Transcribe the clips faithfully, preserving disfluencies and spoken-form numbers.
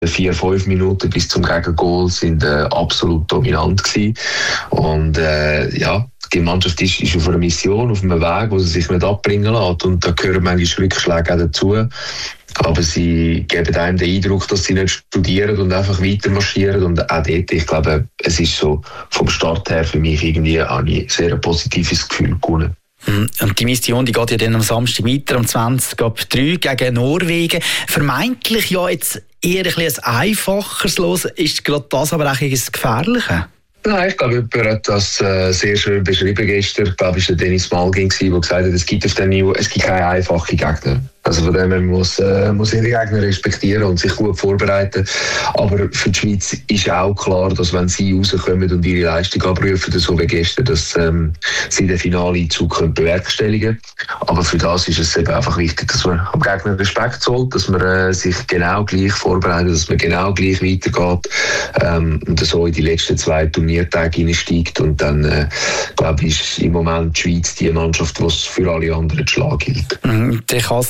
Vier, fünf Minuten bis zum Gegengol sind äh, absolut dominant gewesen. Und äh, ja, die Mannschaft ist, ist auf einer Mission, auf einem Weg, wo sie sich nicht abbringen lässt. Und da gehören manchmal Rückschläge auch dazu. Aber sie geben einem den Eindruck, dass sie nicht studieren und einfach weiter marschieren. Und auch dort, ich glaube, es ist so vom Start her für mich irgendwie ein sehr positives Gefühl gewonnen. Und die Mission, die geht ja dann am Samstag weiter, um zwanzig ab drei gegen Norwegen. Vermeintlich ja jetzt eher ein bisschen ein einfacheres Los. Ist gerade das aber auch das Gefährliche? Nein, ich glaube, jemand hat das äh, sehr schön beschrieben gestern. Ich glaube, es war Dennis Malgin, der gesagt hat, es gibt auf dem Niveau, es gibt keine einfachen Gegner. Also von dem her muss, äh, muss ihre Gegner respektieren und sich gut vorbereiten. Aber für die Schweiz ist auch klar, dass wenn sie rauskommen und ihre Leistung abrufen, so wie gestern, dass ähm, sie den Finaleinzug können bewerkstelligen können. Aber für das ist es eben einfach wichtig, dass man am Gegner Respekt zollt, dass man äh, sich genau gleich vorbereitet, dass man genau gleich weitergeht ähm, und so in die letzten zwei Turniertage hineinsteigt. Und dann, äh, glaube ich, ist im Moment die Schweiz die Mannschaft, die es für alle anderen zu schlagen gilt. Mhm,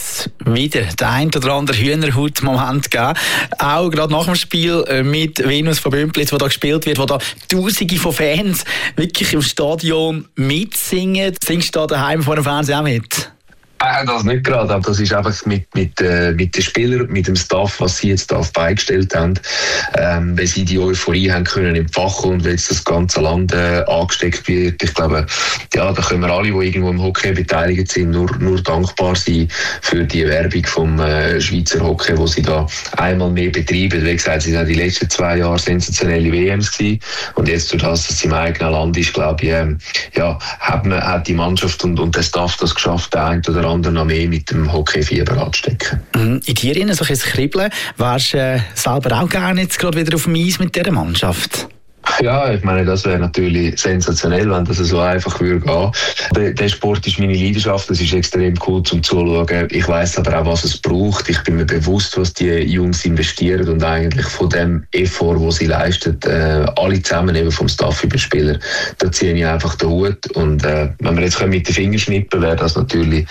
wieder den ein oder anderen Hühnerhaut-Moment geben. Auch gerade nach dem Spiel mit Venus von Bümplitz, wo da gespielt wird, wo da Tausende von Fans wirklich im Stadion mitsingen. Singst du da daheim vor dem Fernseher auch mit? Nein, das nicht gerade, aber das ist einfach mit, mit, äh, mit den Spielern, mit dem Staff, was sie jetzt da beigestellt haben, ähm, wenn sie die Euphorie haben können entfachen und wenn jetzt das ganze Land äh, angesteckt wird. Ich glaube, ja, da können wir alle, die irgendwo im Hockey beteiligt sind, nur, nur dankbar sein für die Werbung vom äh, Schweizer Hockey, wo sie da einmal mehr betreiben. Wie gesagt, sie sind die letzten zwei Jahre sensationelle W Ms gewesen und jetzt durch das, dass es im eigenen Land ist, glaube ich, ähm, ja, hat, man, hat die Mannschaft und, und der Staff das geschafft, der ein oder andere noch mehr mit dem Hockeyfieber anzustecken. In dir innen so ein Kribbeln, wärst du äh, selber auch gerne jetzt gerade wieder auf dem Eis mit dieser Mannschaft? Ja, ich meine, das wäre natürlich sensationell, wenn das so einfach würde gehen. Der, der Sport ist meine Leidenschaft, das ist extrem cool zum Zuschauen. Ich weiss aber auch, was es braucht. Ich bin mir bewusst, was die Jungs investieren und eigentlich von dem Effort, den sie leisten, äh, alle zusammen, eben vom Staff über Spieler, da ziehe ich einfach den Hut. Und äh, wenn wir jetzt mit den Fingern schnippen, wäre das natürlich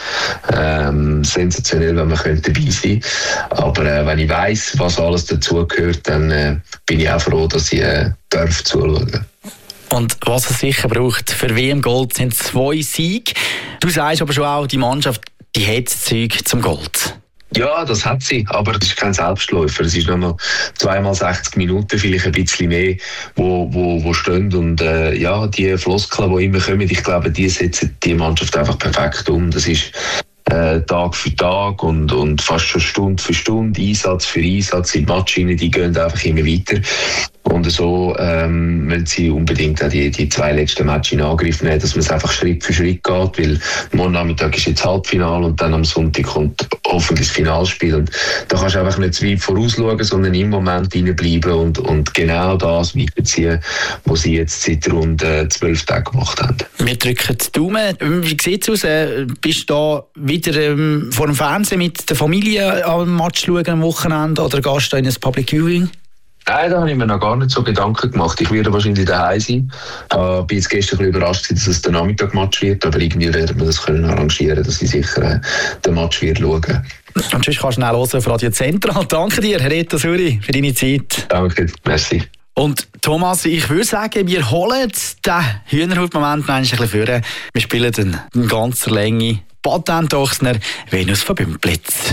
ähm, sensationell, wenn wir dabei sein könnten. Aber äh, wenn ich weiss, was alles dazugehört, dann äh, bin ich auch froh, dass ich äh, darf zuschauen. Und was es sicher braucht für W M Gold sind zwei Siege. Du sagst aber schon auch, die Mannschaft, die hat das Zeug zum Gold. Ja, das hat sie, aber es ist kein Selbstläufer. Es ist nur noch zweimal sechzig Minuten, vielleicht ein bisschen mehr, wo, wo, wo stehen. Und äh, ja, die Floskeln, die immer kommen, ich glaube, die setzen die Mannschaft einfach perfekt um. Das ist äh, Tag für Tag und, und fast schon Stunde für Stunde, Einsatz für Einsatz. Die Matchinen, die gehen einfach immer weiter. Und so ähm, müssen sie unbedingt auch die, die zwei letzten Matches in Angriff nehmen, dass man es einfach Schritt für Schritt geht, weil morgen Nachmittag ist jetzt Halbfinale und dann am Sonntag kommt hoffentlich das Finalspiel. Und da kannst du einfach nicht zu weit vorausschauen, sondern im Moment reinbleiben und, und genau das weiterziehen, was sie jetzt seit rund äh, zwölf Tagen gemacht haben. Wir drücken die Daumen. Wie sieht es aus? Äh, bist du da wieder ähm, vor dem Fernsehen mit der Familie am Match schauen am Wochenende oder gehst du in ein Public Viewing? Nein, da habe ich mir noch gar nicht so Gedanken gemacht. Ich werde wahrscheinlich daheim sein. Ich äh, bin jetzt gestern ein bisschen überrascht, dass es der Nachmittag-Match wird, aber irgendwie werden wir das können arrangieren, dass ich sicher äh, den Match wird schauen. Und sonst kannst du schnell hören auf Radio Zentral. Danke dir, Herr Reto Suri, für deine Zeit. Danke, merci. Und Thomas, ich würde sagen, wir holen den Hühnerhaut-Moment noch ein bisschen vor. Wir spielen dann in ganzer Länge Patent-Ochsner Venus von Bümplitz.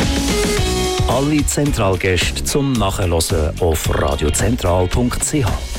Alle Zentralgäste zum Nachhören auf radiozentral punkt c h.